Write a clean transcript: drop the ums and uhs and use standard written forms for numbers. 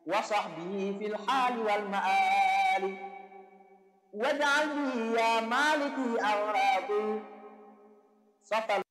وصحبه في الحال والمآل واجعل بي يا مالكي أوراقي صفا